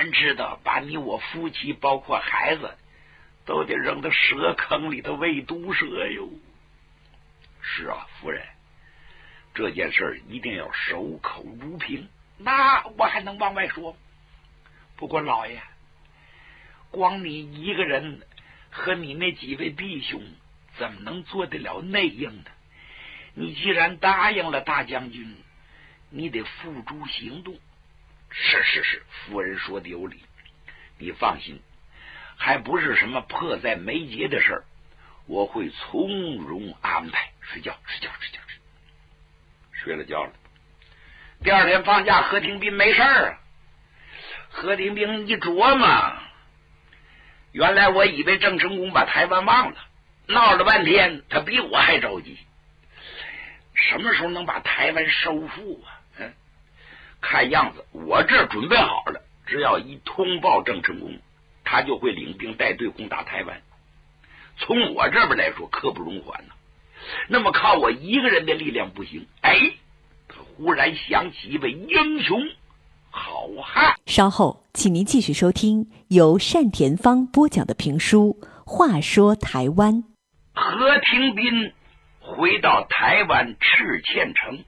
人知道，把你我夫妻包括孩子都得扔到蛇坑里头喂毒蛇哟。是啊，夫人，这件事一定要守口如瓶。那我还能往外说？不过老爷，光你一个人和你那几位弟兄怎么能做得了内应呢？你既然答应了大将军，你得付诸行动。是，夫人说的有理，你放心，还不是什么迫在眉睫的事儿，我会从容安排。睡觉，睡了觉了。第二天放假，何廷斌没事儿啊。何廷斌一琢磨，原来我以为郑成功把台湾忘了，闹了半天他比我还着急，什么时候能把台湾收复啊？看样子我这准备好了，只要一通报郑成功，他就会领兵带队攻打台湾。从我这边来说，刻不容缓呢。那么靠我一个人的力量不行。他忽然想起一位英雄好汉。 稍后请您继续收听由单田芳播讲的评书《话说台湾》。 何廷斌回到台湾赤堑城，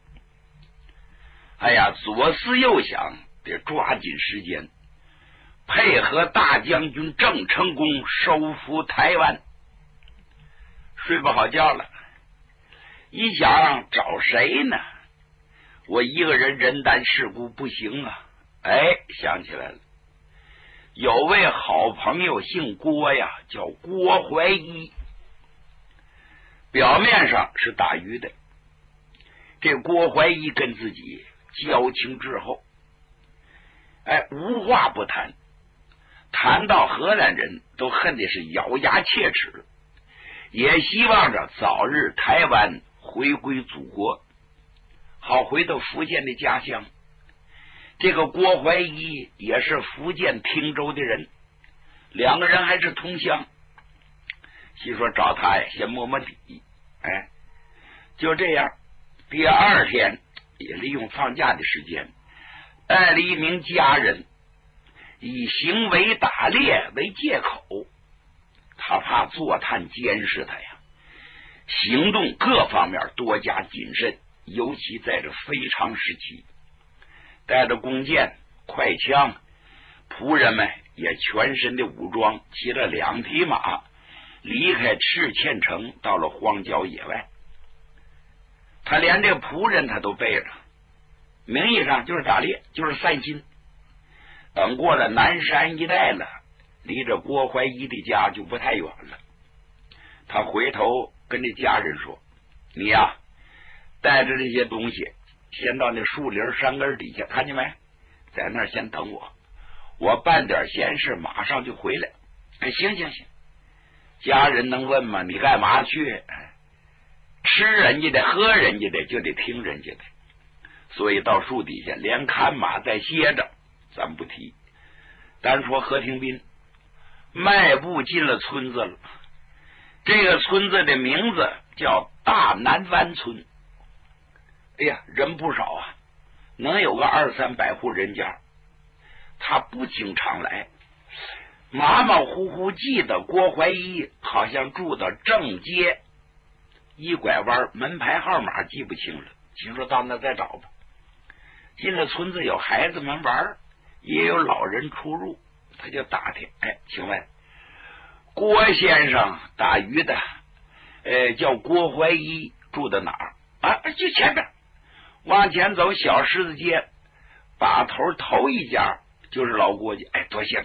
左思右想，得抓紧时间配合大将军郑成功收复台湾。睡不好觉了，一想找谁呢？我一个人人单势孤不行啊。想起来了，有位好朋友姓郭呀，叫郭怀一，表面上是打鱼的。这郭怀一跟自己交情之厚，无话不谈，谈到荷兰人都恨的是咬牙切齿，也希望着早日台湾回归祖国，好回到福建的家乡。这个郭怀一也是福建汀州的人，两个人还是同乡。心说找他呀，先摸摸底。就这样，第二天也利用放假的时间，带了一名家人，以行为打猎为借口，他怕坐探监视他呀，行动各方面多加谨慎，尤其在这非常时期，带着弓箭、快枪，仆人们也全身的武装，骑了2匹马，离开赤堑城，到了荒郊野外。他连这仆人他都背着，名义上就是打猎，就是散心。等过了南山一带了，离着郭怀一的家就不太远了。他回头跟这家人说：“你呀，带着这些东西，先到那树林山根底下，看见没？在那儿先等我，我办点闲事，马上就回来。”行。家人能问吗？你干嘛去？吃人家的，喝人家的，就得听人家的。所以到树底下连看马带歇着，咱不提。单说何廷斌迈步进了村子了。这个村子的名字叫大南湾村。人不少啊，能有个200-300户人家。他不经常来，马马虎虎记得郭怀一好像住到正街，一拐弯门牌号码记不清了，听说到那再找吧。进了村子，有孩子们玩，也有老人出入，他就打听：请问郭先生打鱼的，叫郭怀一，住在哪儿？就前边，往前走小狮子街，把头一家就是老郭家。多谢。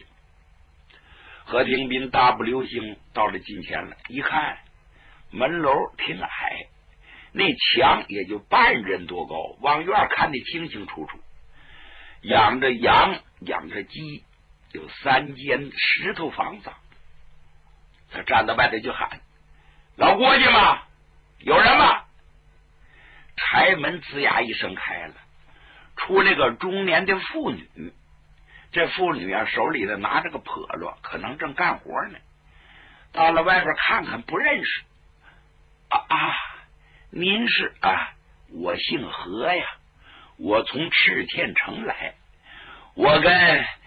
何廷斌大步流星到了近前了，一看门楼挺矮，那墙也就半人多高，往院看得清清楚楚，养着羊，养着鸡，有3间石头房子。他站在外头就喊：“老郭家吗？有人吗？”柴门吱呀一声开了，出来个中年的妇女。这妇女手里头拿着个笸箩，可能正干活呢。到了外边看看，不认识。您是？我姓何呀，我从赤堑城来，我跟